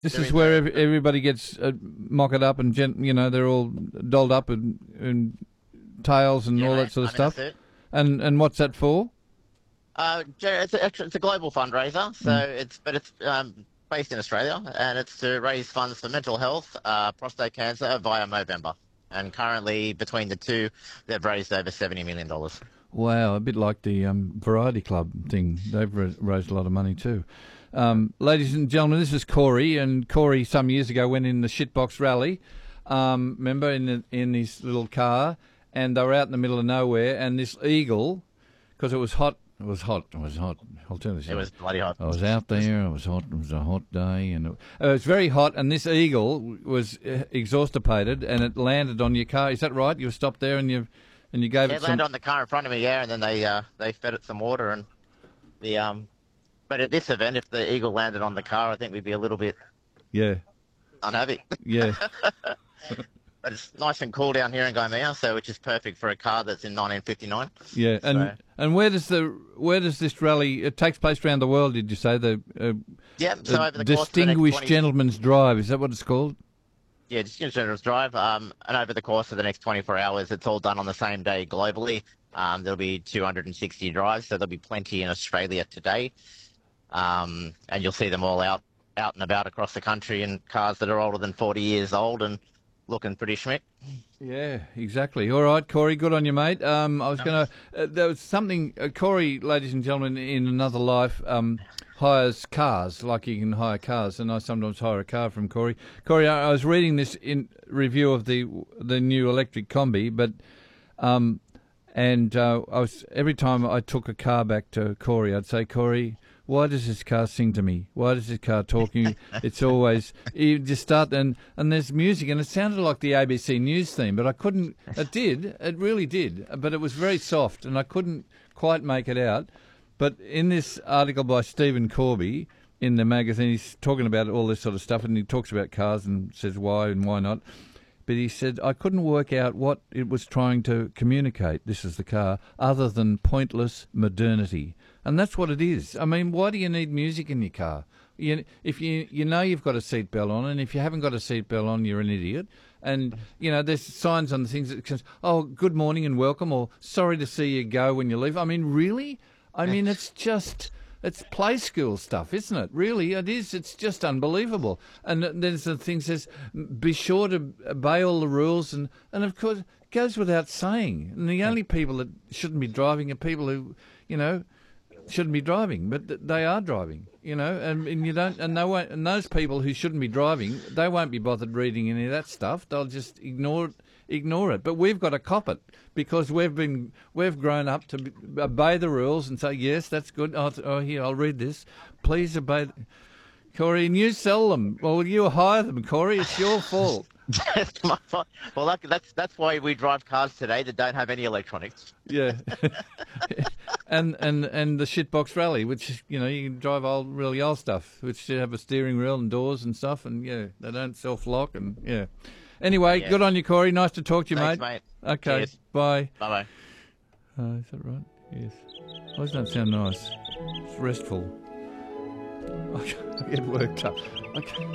This there is is where everybody gets mocked up and they're all dolled up in tails and all that sort of I'm in a stuff. suit. And what's that for? It's a global fundraiser, so Mm. it's based in Australia, and it's to raise funds for mental health, prostate cancer via Movember. And currently, between the two, they've raised over $70 million. Wow, a bit like the Variety Club thing. They've raised a lot of money too. Ladies and gentlemen, this is Corey, and Corey some years ago went in the shitbox rally. Remember, in his little car, and they were out in the middle of nowhere, and this eagle, because it was hot. It was hot. It was hot. I'll tell you. It was bloody hot. I was out there. It was hot. It was a hot day, and it was very hot. And this eagle was exhaustipated, and it landed on your car. Is that right? You were stopped there, and you gave Yeah, it it some. landed on the car in front of me, yeah, and then they fed it some water and the. But at this event, if the eagle landed on the car, I think we'd be a little bit Yeah, unhappy. yeah. But it's nice and cool down here in Gomea, so which is perfect for a car that's in 1959. Yeah, and where does this rally? It takes place around the world. Did you say Yeah, the so over the course of the next Distinguished 20, Gentleman's Drive? Is that what it's called? yeah, Distinguished Gentleman's Drive, and over the course of the next 24 hours, it's all done on the same day globally. There'll be 260 drives, so there'll be plenty in Australia today, and you'll see them all out and about across the country in cars that are older than 40 years old and looking pretty schmick. Yeah, exactly. All right, Corey, good on you, mate. I was going to. There was something. Corey, ladies and gentlemen, in another life, hires cars, like you can hire cars, and I sometimes hire a car from Corey. Corey, I was reading this in review of the new electric combi, but I was every time I took a car back to Corey, I'd say, Corey, why does this car sing to me? Why does this car talk to me? It's always, you just start and there's music, and it sounded like the ABC News theme, but I couldn't, it really did, but it was very soft, and I couldn't quite make it out. But in this article by Stephen Corby in the magazine, he's talking about all this sort of stuff, and he talks about cars and says why and why not. But he said, I couldn't work out what it was trying to communicate, this is the car, other than pointless modernity. And that's what it is. I mean, why do you need music in your car? If you know you've got a seatbelt on, and if you haven't got a seatbelt on, you're an idiot. And, there's signs on the things that says, oh, good morning and welcome, or sorry to see you go when you leave. I mean, really? I mean, it's play school stuff, isn't it? Really, it is. It's just unbelievable. And there's the thing that says, be sure to obey all the rules. And of course, it goes without saying. And the only people that shouldn't be driving are people who, shouldn't be driving, but they are driving, and you don't, and they won't, and those people who shouldn't be driving, they won't be bothered reading any of that stuff. They'll just ignore it. But we've got to cop it because we've grown up to obey the rules and say, yes, that's good. Oh, here, I'll read this. Please obey, Corey, and you sell them. Well, you hire them, Corey. It's your fault. That's my fault. Well, that's why we drive cars today that don't have any electronics. Yeah. and the shitbox rally, which, you can drive really old stuff, which have a steering wheel and doors and stuff, and, they don't self-lock, and, yeah. Anyway, Yeah. Good on you, Corey. Nice to talk to you, Thanks, mate. mate. Okay, Cheers. bye. Bye-bye. Is that right? Yes. Why does that sound nice? It's restful. I get worked up.